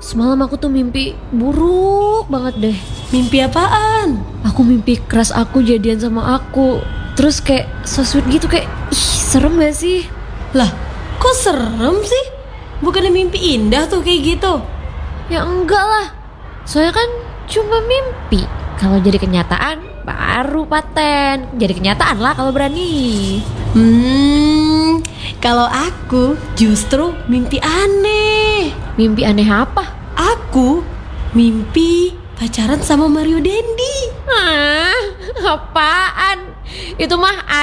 semalam aku tuh mimpi buruk banget deh. Mimpi apaan? Aku mimpi keras aku jadian sama aku. Terus kayak so sweet gitu, kayak serem gak sih? Lah, kok serem sih? Bukannya mimpi indah tuh kayak gitu? Ya enggak lah, soalnya kan cuma mimpi. Kalau jadi kenyataan baru paten. Jadi kenyataan lah kalau berani. Kalau aku justru mimpi aneh. Mimpi aneh apa? Aku mimpi pacaran sama Mario Dendi. Apaan? Itu mah